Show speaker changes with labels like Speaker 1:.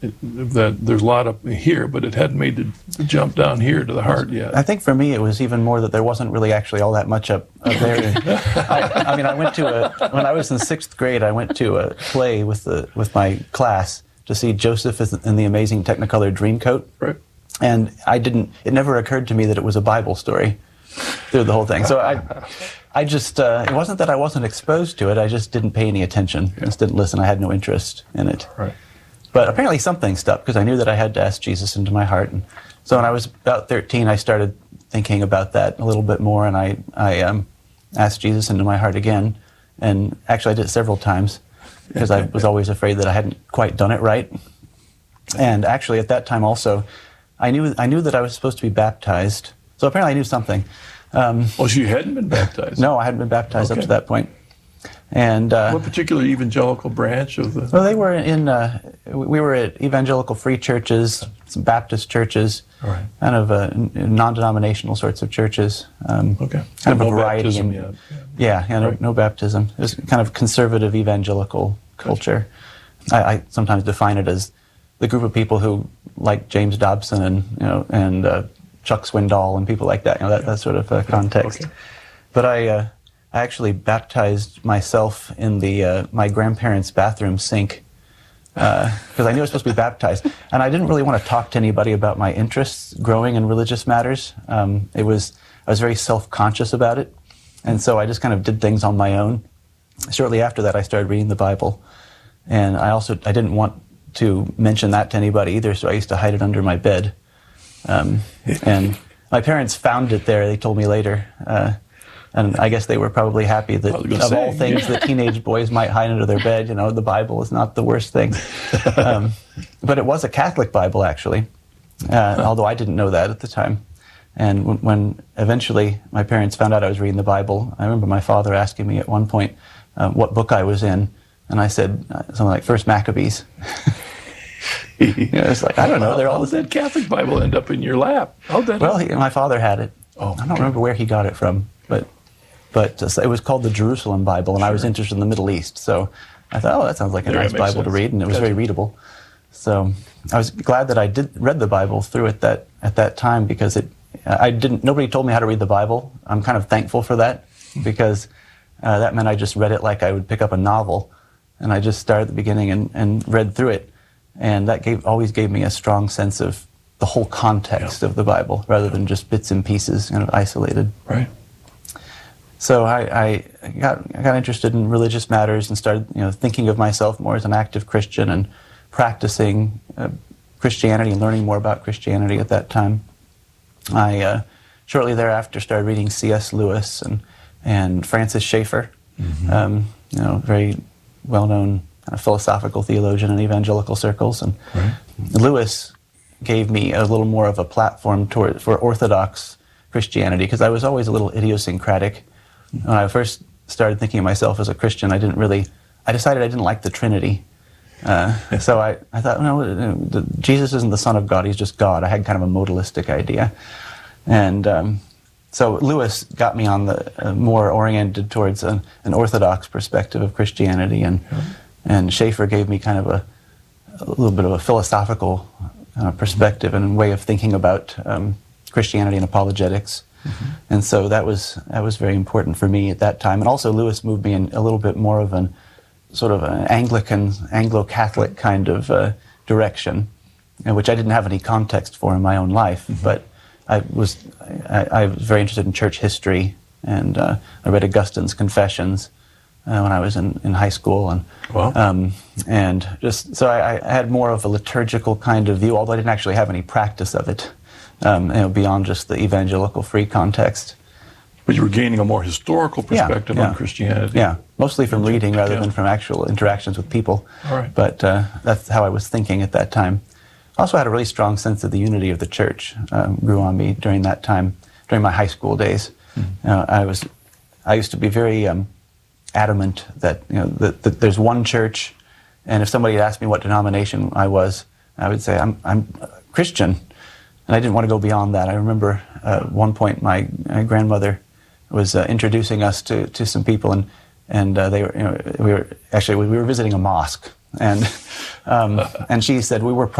Speaker 1: that there's a lot up here, but it hadn't made the jump down here to the heart yet.
Speaker 2: I think for me it was even more that there wasn't really actually all that much up there. I mean, I went to when I was in 6th grade, I went to a play with my class to see Joseph in the Amazing Technicolor Dreamcoat.
Speaker 1: Right.
Speaker 2: And it never occurred to me that it was a Bible story through the whole thing. So I just, it wasn't that I wasn't exposed to it, I just didn't pay any attention. I just didn't listen, I had no interest in it.
Speaker 1: Right.
Speaker 2: But apparently something stuck, because I knew that I had to ask Jesus into my heart. And so when I was about 13, I started thinking about that a little bit more, and I asked Jesus into my heart again. And actually I did it several times, because I was always afraid that I hadn't quite done it right. And actually at that time also, I knew that I was supposed to be baptized. So apparently I knew something.
Speaker 1: So you hadn't been baptized?
Speaker 2: No, I hadn't been baptized up to that point. And
Speaker 1: what particular evangelical branch of the?
Speaker 2: Well, they were we were at evangelical free churches, some Baptist churches,
Speaker 1: right.
Speaker 2: Kind of non-denominational sorts of churches.
Speaker 1: Okay.
Speaker 2: Kind of a
Speaker 1: no
Speaker 2: variety.
Speaker 1: Baptism yet.
Speaker 2: Right. no baptism. It was kind of conservative evangelical culture. I sometimes define it as the group of people who like James Dobson and Chuck Swindoll and people like that. That sort of context.
Speaker 1: Okay.
Speaker 2: But I actually baptized myself in my grandparents' bathroom sink because I knew I was supposed to be baptized, and I didn't really want to talk to anybody about my interests growing in religious matters. I was very self-conscious about it, and so I just kind of did things on my own. Shortly after that, I started reading the Bible, and I didn't want to mention that to anybody either, so I used to hide it under my bed. And my parents found it there. They told me later. And I guess they were probably happy that of all things that teenage boys might hide under their bed, the Bible is not the worst thing. But it was a Catholic Bible, actually, although I didn't know that at the time. And when eventually my parents found out I was reading the Bible, I remember my father asking me at one point what book I was in, and I said something like First Maccabees. It's like, I don't know. They're all
Speaker 1: How did that Catholic Bible end up in your lap?
Speaker 2: Well, my father had it.
Speaker 1: Oh,
Speaker 2: I don't remember where he got it from, but it was called the Jerusalem Bible, and I was interested in the Middle East, so I thought, that sounds like a nice Bible to read, and it was very readable. So I was glad that I read the Bible through it at that time, because nobody told me how to read the Bible. I'm kind of thankful for that, because that meant I just read it like I would pick up a novel, and I just started at the beginning and read through it, and that always gave me a strong sense of the whole context of the Bible, rather than just bits and pieces, kind of isolated.
Speaker 1: Right.
Speaker 2: So I got interested in religious matters and started thinking of myself more as an active Christian and practicing Christianity and learning more about Christianity at that time. I shortly thereafter started reading C.S. Lewis and Francis Schaeffer, very well-known kind of philosophical theologian in evangelical circles. And Lewis gave me a little more of a platform for Orthodox Christianity, because I was always a little idiosyncratic. When I first started thinking of myself as a Christian, I decided I didn't like the Trinity. So I thought, no, Jesus isn't the Son of God, he's just God. I had kind of a modalistic idea. And so Lewis got me on the more oriented towards an Orthodox perspective of Christianity, and Schaeffer gave me kind of a little bit of a philosophical perspective and way of thinking about Christianity and apologetics. And so that was very important for me at that time. And also Lewis moved me in a little bit more of an sort of an Anglican, Anglo-Catholic kind of direction, which I didn't have any context for in my own life. But I was very interested in church history, and I read Augustine's Confessions when I was in high school, and just so I had more of a liturgical kind of view, although I didn't actually have any practice of it. Beyond just the evangelical free context.
Speaker 1: But you were gaining a more historical perspective on Christianity.
Speaker 2: Yeah, mostly from reading rather than from actual interactions with people.
Speaker 1: All right.
Speaker 2: But that's how I was thinking at that time. I also had a really strong sense of the unity of the church grew on me during that time, during my high school days. I used to be very adamant that that there's one church, and if somebody had asked me what denomination I was, I would say I'm Christian. And I didn't want to go beyond that. I remember at one point my grandmother was introducing us to some people, and they were we were visiting a mosque, And she said, we were